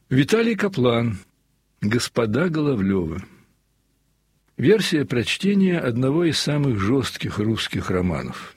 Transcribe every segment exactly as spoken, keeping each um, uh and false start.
Виталий Каплан. «Господа Головлёвы». Версия прочтения одного из самых жестких русских романов.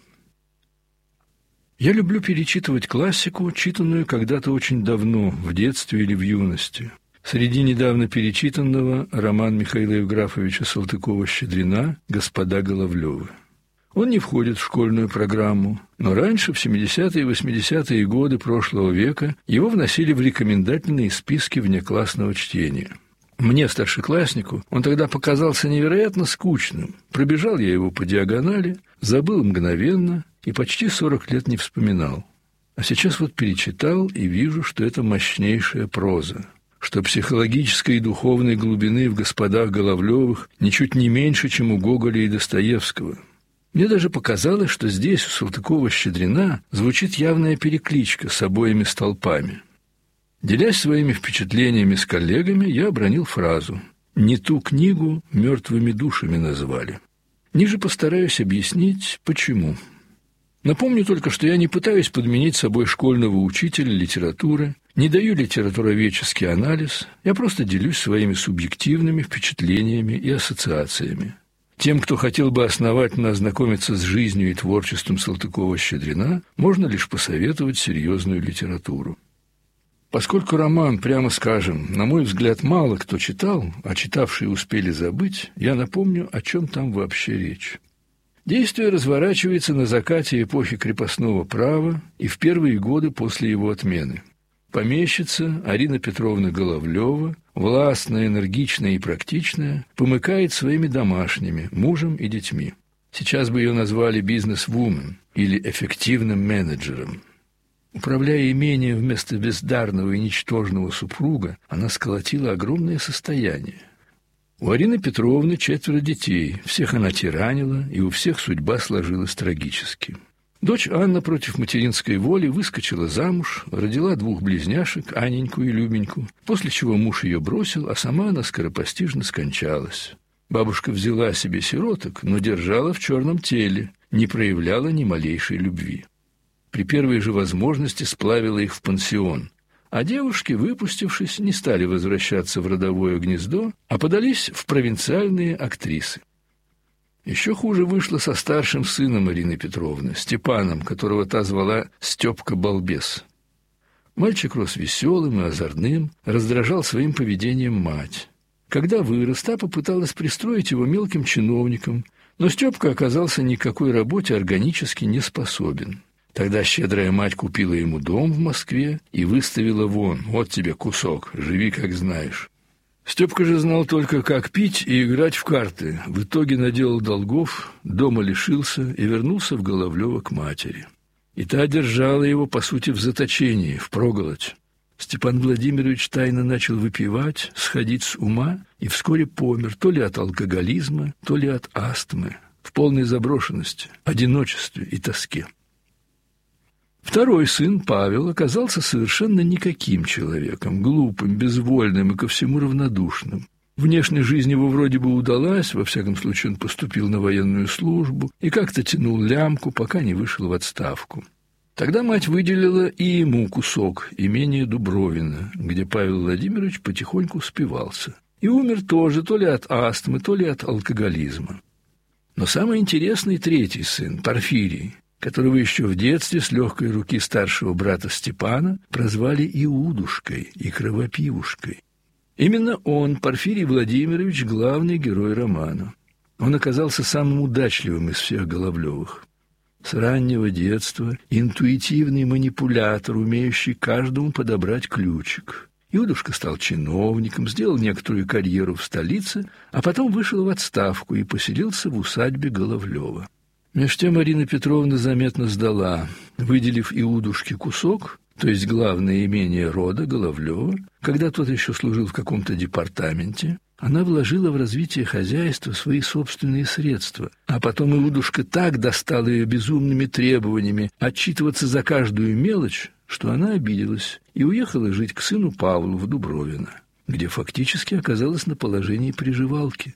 Я люблю перечитывать классику, читанную когда-то очень давно, в детстве или в юности. Среди недавно перечитанного роман Михаила Евграфовича Салтыкова-Щедрина «Господа Головлёвы». Он не входит в школьную программу, но раньше, в семидесятые и восьмидесятые годы прошлого века, его вносили в рекомендательные списки внеклассного чтения. Мне, старшекласснику, он тогда показался невероятно скучным. Пробежал я его по диагонали, забыл мгновенно и почти сорок лет не вспоминал. А сейчас вот перечитал и вижу, что это мощнейшая проза, что психологической и духовной глубины в «Господах Головлёвых» ничуть не меньше, чем у Гоголя и Достоевского. Мне даже показалось, что здесь у Салтыкова-Щедрина звучит явная перекличка с обоими столпами. Делясь своими впечатлениями с коллегами, я обронил фразу «Не ту книгу мертвыми душами назвали». Ниже постараюсь объяснить, почему. Напомню только, что я не пытаюсь подменить собой школьного учителя литературы, не даю литературоведческий анализ, я просто делюсь своими субъективными впечатлениями и ассоциациями. Тем, кто хотел бы основательно ознакомиться с жизнью и творчеством Салтыкова-Щедрина, можно лишь посоветовать серьезную литературу. Поскольку роман, прямо скажем, на мой взгляд, мало кто читал, а читавшие успели забыть, я напомню, о чем там вообще речь. Действие разворачивается на закате эпохи крепостного права и в первые годы после его отмены. Помещица Арина Петровна Головлёва, властная, энергичная и практичная, помыкает своими домашними, мужем и детьми. Сейчас бы ее назвали бизнес-вумен или эффективным менеджером. Управляя имением вместо бездарного и ничтожного супруга, она сколотила огромное состояние. У Арины Петровны четверо детей, всех она тиранила, и у всех судьба сложилась трагически. Дочь Анна против материнской воли выскочила замуж, родила двух близняшек, Аненьку и Любеньку, после чего муж ее бросил, а сама она скоропостижно скончалась. Бабушка взяла себе сироток, но держала в черном теле, не проявляла ни малейшей любви. При первой же возможности сплавила их в пансион, а девушки, выпустившись, не стали возвращаться в родовое гнездо, а подались в провинциальные актрисы. Еще хуже вышло со старшим сыном Арины Петровны, Степаном, которого та звала Степка-балбес. Мальчик рос веселым и озорным, раздражал своим поведением мать. Когда вырос, та попыталась пристроить его мелким чиновником, но Степка оказался ни к какой работе органически не способен. Тогда щедрая мать купила ему дом в Москве и выставила вон: «Вот тебе кусок, живи как знаешь». Степка же знал только, как пить и играть в карты. В итоге наделал долгов, дома лишился и вернулся в Головлёво к матери. И та держала его, по сути, в заточении, впроголодь. Степан Владимирович тайно начал выпивать, сходить с ума и вскоре помер то ли от алкоголизма, то ли от астмы, в полной заброшенности, одиночестве и тоске. Второй сын, Павел, оказался совершенно никаким человеком, глупым, безвольным и ко всему равнодушным. Внешняя жизнь его вроде бы удалась, во всяком случае он поступил на военную службу и как-то тянул лямку, пока не вышел в отставку. Тогда мать выделила и ему кусок, имение Дубровино, где Павел Владимирович потихоньку спивался. И умер тоже то ли от астмы, то ли от алкоголизма. Но самый интересный третий сын, Порфирий, которого еще в детстве с легкой руки старшего брата Степана прозвали Иудушкой и Кровопивушкой. Именно он, Порфирий Владимирович, главный герой романа. Он оказался самым удачливым из всех Головлёвых. С раннего детства интуитивный манипулятор, умеющий каждому подобрать ключик. Иудушка стал чиновником, сделал некоторую карьеру в столице, а потом вышел в отставку и поселился в усадьбе Головлёва. Меж тем Арина Петровна заметно сдала, выделив Иудушке кусок, то есть главное имение рода Головлёва. Когда тот еще служил в каком-то департаменте, она вложила в развитие хозяйства свои собственные средства, а потом Иудушка так достал ее безумными требованиями отчитываться за каждую мелочь, что она обиделась и уехала жить к сыну Павлу в Дубровино, где фактически оказалась на положении приживалки.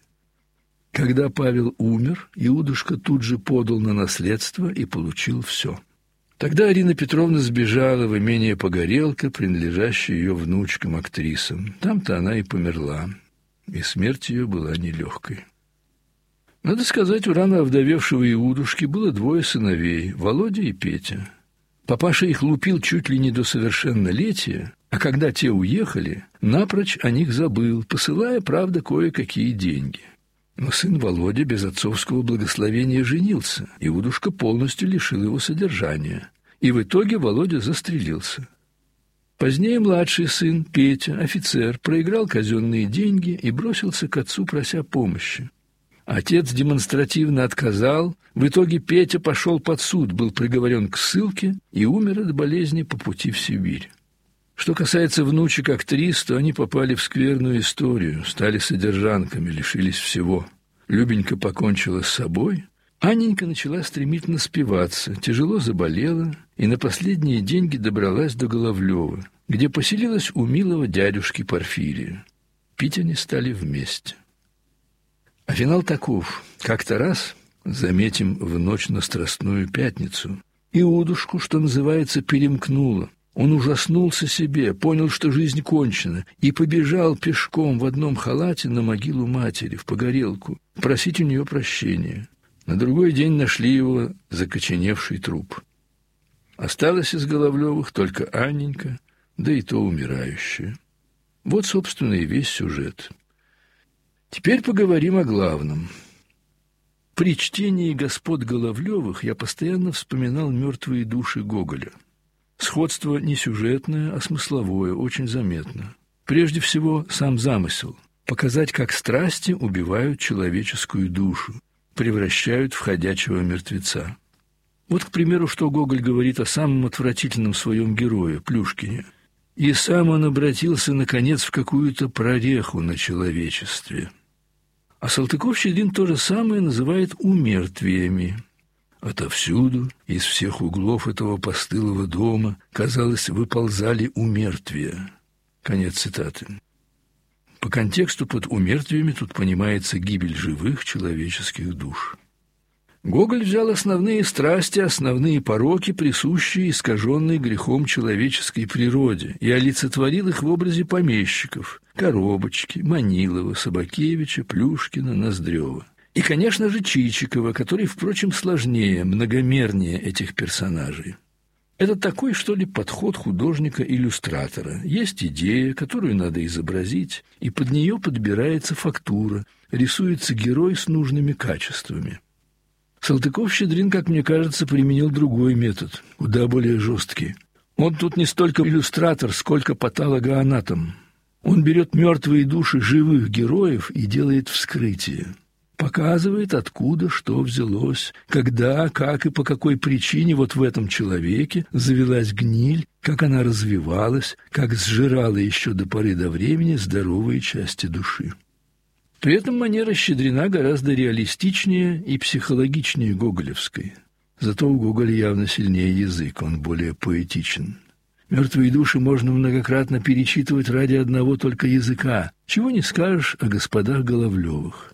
Когда Павел умер, Иудушка тут же подал на наследство и получил все. Тогда Арина Петровна сбежала в имение Погорелка, принадлежащее ее внучкам-актрисам. Там-то она и померла, и смерть ее была нелегкой. Надо сказать, у рано овдовевшего Иудушки было двое сыновей – Володя и Петя. Папаша их лупил чуть ли не до совершеннолетия, а когда те уехали, напрочь о них забыл, посылая, правда, кое-какие деньги. Но сын Володя без отцовского благословения женился, Иудушка полностью лишил его содержания, и в итоге Володя застрелился. Позднее младший сын, Петя, офицер, проиграл казенные деньги и бросился к отцу, прося помощи. Отец демонстративно отказал, в итоге Петя пошел под суд, был приговорен к ссылке и умер от болезни по пути в Сибирь. Что касается внучек актрис, то они попали в скверную историю, стали содержанками, лишились всего. Любенька покончила с собой, Анненька начала стремительно спиваться, тяжело заболела и на последние деньги добралась до Головлёва, где поселилась у милого дядюшки Порфирия. Пить они стали вместе. А финал таков. Как-то раз, заметим, в ночь на Страстную пятницу, Иудушку, что называется, перемкнуло. Он ужаснулся себе, понял, что жизнь кончена, и побежал пешком в одном халате на могилу матери, в Погорелку, просить у нее прощения. На другой день нашли его закоченевший труп. Осталась из Головлёвых только Анненька, да и то умирающая. Вот, собственно, и весь сюжет. Теперь поговорим о главном. При чтении «Господ Головлёвых» я постоянно вспоминал «Мертвые души» Гоголя. Сходство не сюжетное, а смысловое, очень заметно. Прежде всего, сам замысел – показать, как страсти убивают человеческую душу, превращают в ходячего мертвеца. Вот, к примеру, что Гоголь говорит о самом отвратительном своем герое – Плюшкине. «И сам он обратился, наконец, в какую-то прореху на человечестве». А Салтыков-Щедрин то же самое называет умертвиями. Отовсюду, из всех углов этого постылого дома, казалось, выползали умертвия. Конец цитаты. По контексту под умертвиями тут понимается гибель живых человеческих душ. Гоголь взял основные страсти, основные пороки, присущие искаженной грехом человеческой природе, и олицетворил их в образе помещиков – Коробочки, Манилова, Собакевича, Плюшкина, Ноздрёва. И, конечно же, Чичикова, который, впрочем, сложнее, многомернее этих персонажей. Это такой, что ли, подход художника-иллюстратора. Есть идея, которую надо изобразить, и под нее подбирается фактура, рисуется герой с нужными качествами. Салтыков-Щедрин, как мне кажется, применил другой метод, куда более жесткий. Он тут не столько иллюстратор, сколько патологоанатом. Он берет мертвые души живых героев и делает вскрытие. Показывает, откуда что взялось, когда, как и по какой причине вот в этом человеке завелась гниль, как она развивалась, как сжирала еще до поры до времени здоровые части души. При этом манера Щедрина гораздо реалистичнее и психологичнее гоголевской. Зато у Гоголя явно сильнее язык, он более поэтичен. Мертвые души можно многократно перечитывать ради одного только языка, чего не скажешь о господах Головлёвых.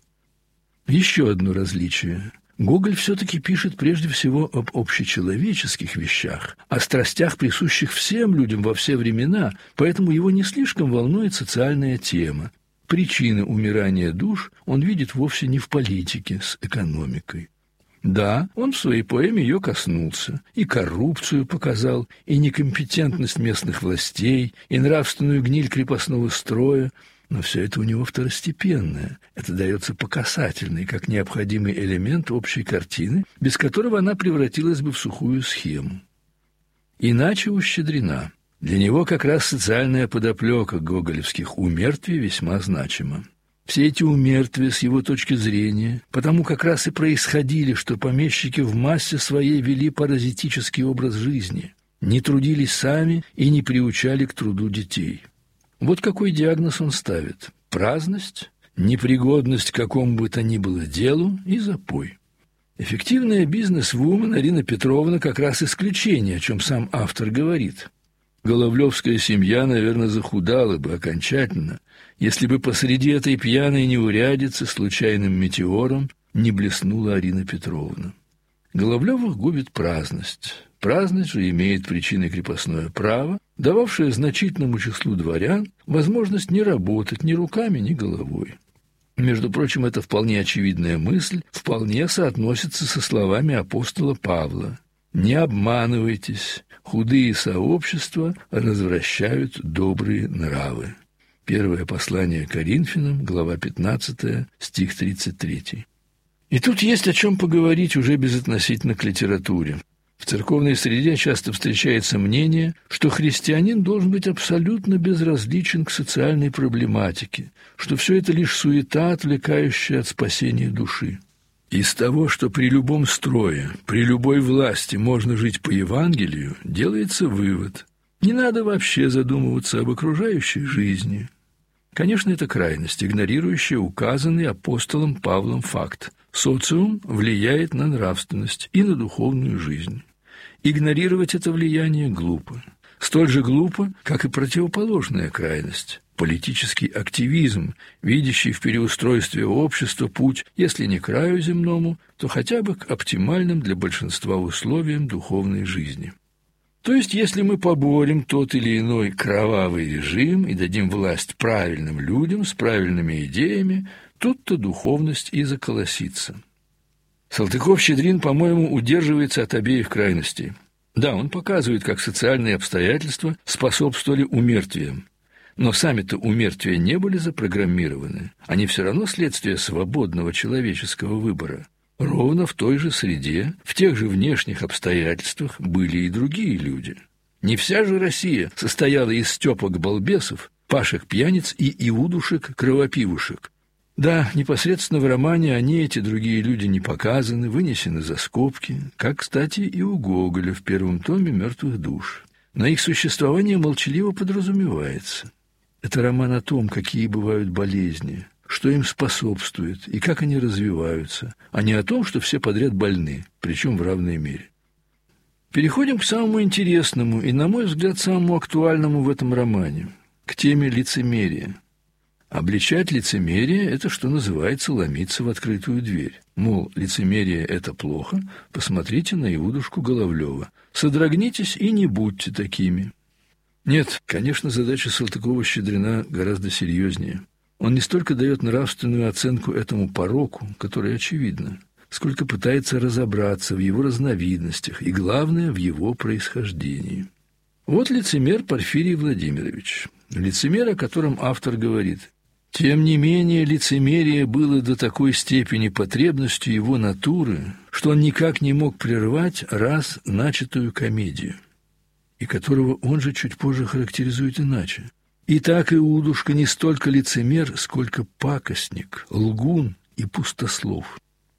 Еще одно различие. Гоголь все-таки пишет прежде всего об общечеловеческих вещах, о страстях, присущих всем людям во все времена, поэтому его не слишком волнует социальная тема. Причины умирания душ он видит вовсе не в политике с экономикой. Да, он в своей поэме ее коснулся, и коррупцию показал, и некомпетентность местных властей, и нравственную гниль крепостного строя, но все это у него второстепенное. Это дается по касательной, как необходимый элемент общей картины, без которого она превратилась бы в сухую схему. Иначе у Щедрина. Для него как раз социальная подоплека гоголевских умертвий весьма значима. Все эти умертвия, с его точки зрения, потому как раз и происходили, что помещики в массе своей вели паразитический образ жизни, не трудились сами и не приучали к труду детей. Вот какой диагноз он ставит: праздность, непригодность к какому бы то ни было делу и запой. Эффективная бизнес-вумен Арина Петровна как раз исключение, о чем сам автор говорит. Головлёвская семья, наверное, захудала бы окончательно, если бы посреди этой пьяной неурядицы случайным метеором не блеснула Арина Петровна. Головлёвых губит праздность. Праздность же имеет причиной крепостное право, дававшее значительному числу дворян возможность не работать ни руками, ни головой. Между прочим, эта вполне очевидная мысль вполне соотносится со словами апостола Павла: «Не обманывайтесь, худые сообщества развращают добрые нравы». Первое послание Коринфянам, глава пятнадцатая, стих тридцать третий. И тут есть о чем поговорить уже безотносительно к литературе. В церковной среде часто встречается мнение, что христианин должен быть абсолютно безразличен к социальной проблематике, что все это лишь суета, отвлекающая от спасения души. Из того, что при любом строе, при любой власти можно жить по Евангелию, делается вывод: не надо вообще задумываться об окружающей жизни. Конечно, это крайность, игнорирующая указанный апостолом Павлом факт. Социум влияет на нравственность и на духовную жизнь. Игнорировать это влияние глупо. Столь же глупо, как и противоположная крайность – политический активизм, видящий в переустройстве общества путь, если не к краю земному, то хотя бы к оптимальным для большинства условиям духовной жизни. То есть, если мы поборем тот или иной кровавый режим и дадим власть правильным людям с правильными идеями, тут-то духовность и заколосится. Салтыков-Щедрин, по-моему, удерживается от обеих крайностей. Да, он показывает, как социальные обстоятельства способствовали умертвиям. Но сами-то умертвия не были запрограммированы. Они все равно следствие свободного человеческого выбора. Ровно в той же среде, в тех же внешних обстоятельствах были и другие люди. Не вся же Россия состояла из стёпок-балбесов, пашек-пьяниц и иудушек-кровопивушек. Да, непосредственно в романе они, эти другие люди, не показаны, вынесены за скобки, как, кстати, и у Гоголя в первом томе «Мертвых душ». Но их существование молчаливо подразумевается. Это роман о том, какие бывают болезни, что им способствует и как они развиваются, а не о том, что все подряд больны, причем в равной мере. Переходим к самому интересному и, на мой взгляд, самому актуальному в этом романе, к теме лицемерия. Обличать лицемерие – это, что называется, ломиться в открытую дверь. Мол, лицемерие – это плохо, посмотрите на Иудушку Головлёва. Содрогнитесь и не будьте такими. Нет, конечно, задача Салтыкова-Щедрина гораздо серьезнее. Он не столько дает нравственную оценку этому пороку, которая очевидна, сколько пытается разобраться в его разновидностях и, главное, в его происхождении. Вот лицемер Порфирий Владимирович. Лицемер, о котором автор говорит: «Тем не менее, лицемерие было до такой степени потребностью его натуры, что он никак не мог прервать раз начатую комедию», и которого он же чуть позже характеризует иначе. «Итак, Иудушка не столько лицемер, сколько пакостник, лгун и пустослов».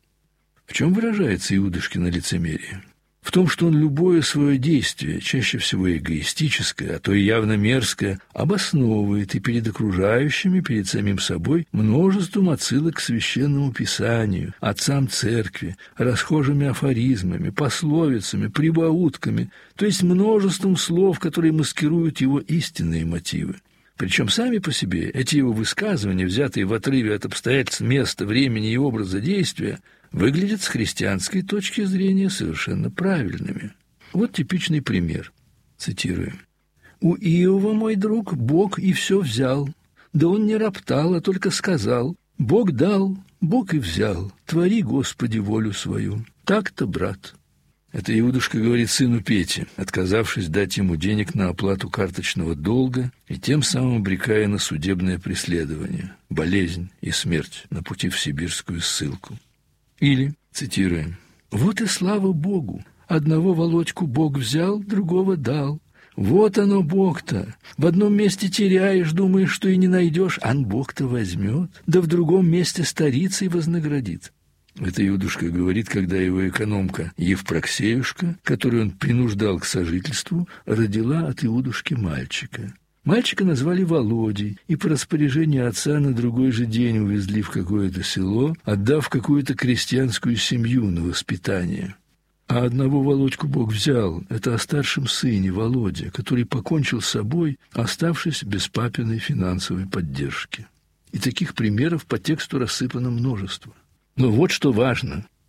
В чем выражается Иудушкино лицемерие? В том, что он любое свое действие, чаще всего эгоистическое, а то и явно мерзкое, обосновывает и перед окружающими, перед самим собой множеством отсылок к Священному Писанию, отцам церкви, расхожими афоризмами, пословицами, прибаутками, то есть множеством слов, которые маскируют его истинные мотивы. Причем сами по себе эти его высказывания, взятые в отрыве от обстоятельств места, времени и образа действия, выглядят с христианской точки зрения совершенно правильными. Вот типичный пример. Цитирую. «У Иова, мой друг, Бог и все взял. Да он не роптал, а только сказал: Бог дал, Бог и взял. Твори, Господи, волю свою. Так-то, брат». Это Иудушка говорит сыну Пете, отказавшись дать ему денег на оплату карточного долга и тем самым обрекая на судебное преследование, болезнь и смерть на пути в сибирскую ссылку. Или, цитируем, «Вот и слава Богу! Одного Володьку Бог взял, другого дал. Вот оно Бог-то! В одном месте теряешь, думаешь, что и не найдешь, а Бог-то возьмет, да в другом месте старицей вознаградит». Это Иудушка говорит, когда его экономка Евпроксеюшка, которую он принуждал к сожительству, родила от Иудушки мальчика. Мальчика назвали Володей, и по распоряжению отца на другой же день увезли в какое-то село, отдав какую-то крестьянскую семью на воспитание. А одного Володьку Бог взял, это о старшем сыне Володе, который покончил с собой, оставшись без папиной финансовой поддержки. И таких примеров по тексту рассыпано множество. Но вот что важно.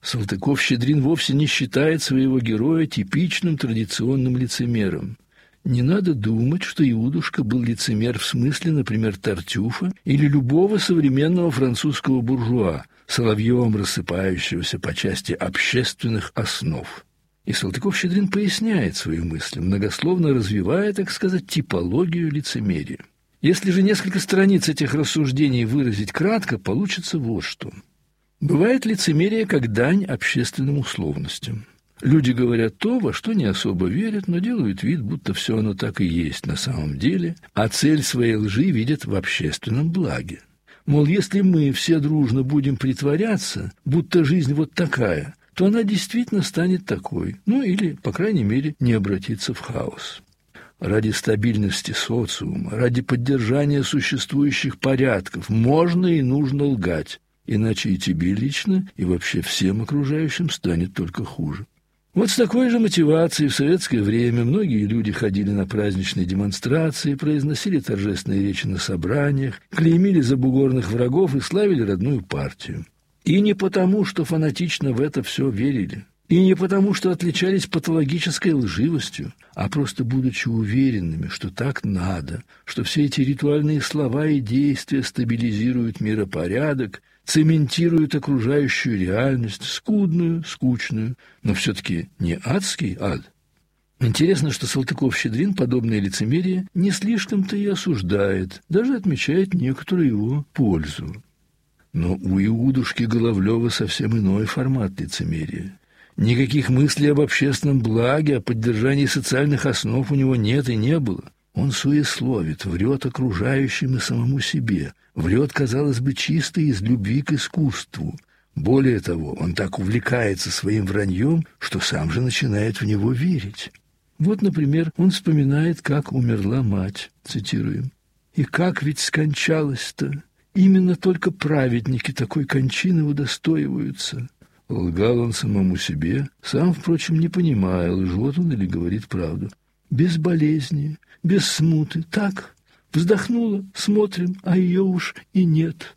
Салтыков-Щедрин вовсе не считает своего героя типичным традиционным лицемером. Не надо думать, что Иудушка был лицемер в смысле, например, Тартюфа или любого современного французского буржуа, соловьем рассыпающегося по части общественных основ. И Салтыков-Щедрин поясняет свои мысли, многословно развивая, так сказать, типологию лицемерия. Если же несколько страниц этих рассуждений выразить кратко, получится вот что. Бывает лицемерие как дань общественным условностям. Люди говорят то, во что не особо верят, но делают вид, будто все оно так и есть на самом деле, а цель своей лжи видят в общественном благе. Мол, если мы все дружно будем притворяться, будто жизнь вот такая, то она действительно станет такой, ну или, по крайней мере, не обратится в хаос. Ради стабильности социума, ради поддержания существующих порядков можно и нужно лгать, иначе и тебе лично, и вообще всем окружающим станет только хуже. Вот с такой же мотивацией в советское время многие люди ходили на праздничные демонстрации, произносили торжественные речи на собраниях, клеймили забугорных врагов и славили родную партию. И не потому, что фанатично в это все верили, и не потому, что отличались патологической лживостью, а просто будучи уверенными, что так надо, что все эти ритуальные слова и действия стабилизируют миропорядок, цементируют окружающую реальность, скудную, скучную, но все-таки не адский ад. Интересно, что Салтыков-Щедрин подобное лицемерие не слишком-то и осуждает, даже отмечает некоторую его пользу. Но у Иудушки Головлёва совсем иной формат лицемерия. Никаких мыслей об общественном благе, о поддержании социальных основ у него нет и не было. Он суесловит, врет окружающим и самому себе, врет, казалось бы, чисто из любви к искусству. Более того, он так увлекается своим враньем, что сам же начинает в него верить. Вот, например, он вспоминает, как умерла мать, цитируем. «И как ведь скончалась-то? Именно только праведники такой кончины удостоиваются». Лгал он самому себе, сам, впрочем, не понимая, лжет он или говорит правду. Без болезни, без смуты, так, вздохнула, смотрим, а ее уж и нет.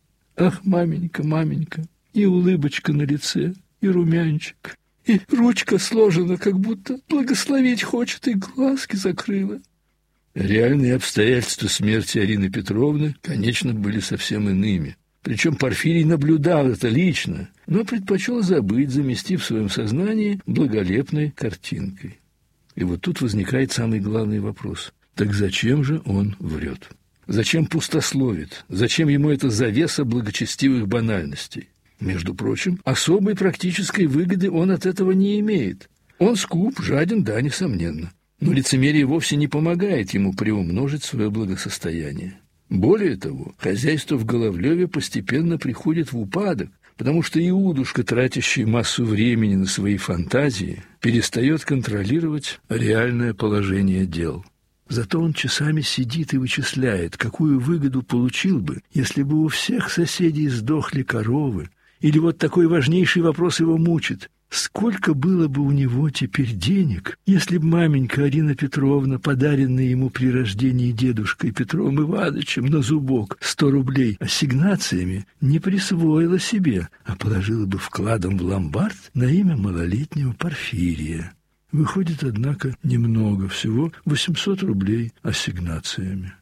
Ах, маменька, маменька, и улыбочка на лице, и румянчик, и ручка сложена, как будто благословить хочет, и глазки закрыла. Реальные обстоятельства смерти Арины Петровны, конечно, были совсем иными. Причем Порфирий наблюдал это лично, но предпочел забыть, заместив в своем сознании благолепной картинкой. И вот тут возникает самый главный вопрос. Так зачем же он врет? Зачем пустословит? Зачем ему эта завеса благочестивых банальностей? Между прочим, особой практической выгоды он от этого не имеет. Он скуп, жаден, да, несомненно. Но лицемерие вовсе не помогает ему приумножить свое благосостояние. Более того, хозяйство в Головлёве постепенно приходит в упадок, потому что Иудушка, тратящий массу времени на свои фантазии, перестает контролировать реальное положение дел. Зато он часами сидит и вычисляет, какую выгоду получил бы, если бы у всех соседей сдохли коровы, или вот такой важнейший вопрос его мучит. Сколько было бы у него теперь денег, если б маменька Арина Петровна, подаренная ему при рождении дедушкой Петром Ивановичем на зубок сто рублей ассигнациями, не присвоила себе, а положила бы вкладом в ломбард на имя малолетнего Порфирия. Выходит, однако, немного, всего восемьсот рублей ассигнациями.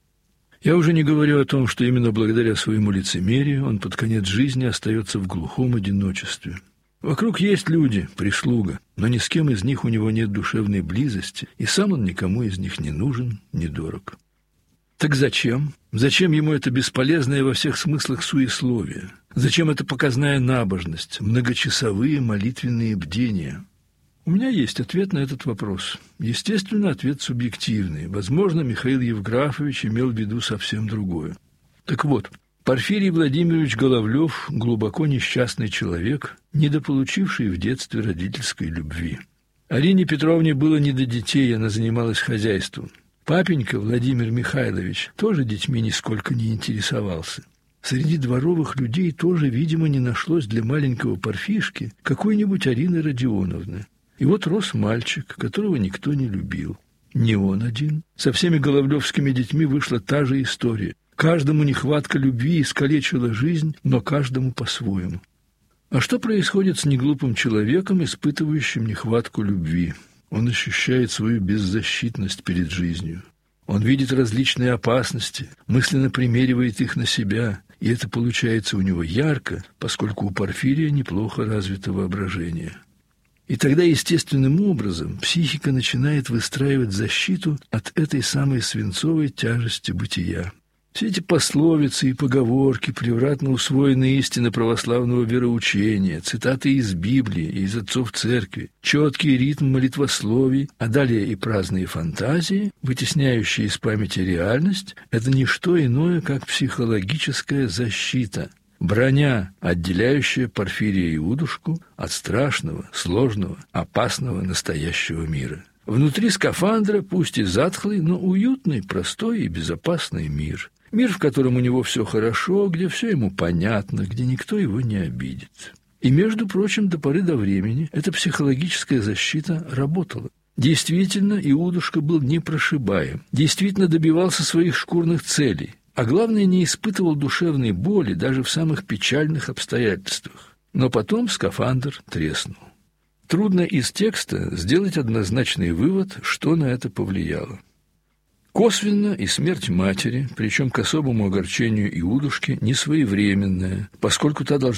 Я уже не говорю о том, что именно благодаря своему лицемерию он под конец жизни остается в глухом одиночестве. Вокруг есть люди, прислуга, но ни с кем из них у него нет душевной близости, и сам он никому из них не нужен, не дорог. Так зачем? Зачем ему это бесполезное во всех смыслах суесловие? Зачем эта показная набожность, многочасовые молитвенные бдения? У меня есть ответ на этот вопрос. Естественно, ответ субъективный. Возможно, Михаил Евграфович имел в виду совсем другое. Так вот, Порфирий Владимирович Головлёв – глубоко несчастный человек, недополучивший в детстве родительской любви. Арине Петровне было не до детей, она занималась хозяйством. Папенька Владимир Михайлович тоже детьми нисколько не интересовался. Среди дворовых людей тоже, видимо, не нашлось для маленького Порфишки какой-нибудь Арины Родионовны. И вот рос мальчик, которого никто не любил. Не он один. Со всеми головлёвскими детьми вышла та же история. Каждому нехватка любви искалечила жизнь, но каждому по-своему. А что происходит с неглупым человеком, испытывающим нехватку любви? Он ощущает свою беззащитность перед жизнью. Он видит различные опасности, мысленно примеривает их на себя, и это получается у него ярко, поскольку у Порфирия неплохо развито воображение. И тогда естественным образом психика начинает выстраивать защиту от этой самой свинцовой тяжести бытия. Все эти пословицы и поговорки, превратно усвоенные истины православного вероучения, цитаты из Библии и из отцов церкви, четкий ритм молитвословий, а далее и праздные фантазии, вытесняющие из памяти реальность, это не что иное, как психологическая защита, броня, отделяющая Порфирия Иудушку от страшного, сложного, опасного настоящего мира. Внутри скафандра, пусть и затхлый, но уютный, простой и безопасный мир. Мир, в котором у него все хорошо, где все ему понятно, где никто его не обидит. И, между прочим, до поры до времени эта психологическая защита работала. Действительно, Иудушка был непрошибаем, действительно добивался своих шкурных целей, а главное, не испытывал душевной боли даже в самых печальных обстоятельствах. Но потом скафандр треснул. Трудно из текста сделать однозначный вывод, что на это повлияло. Косвенно и смерть матери, причем к особому огорчению Иудушки, несвоевременная, поскольку та должна